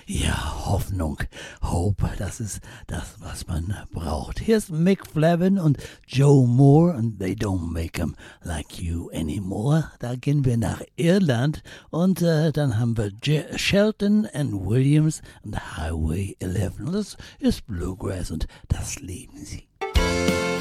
Ja, Hoffnung, Hope, das ist das, was man braucht. Hier ist Mick Flavin und Joe Moore und They Don't Make 'Em Like You Anymore. Da gehen wir nach Irland und dann haben wir Shelton and Williams und Highway 11. Und das ist Bluegrass und das lieben sie.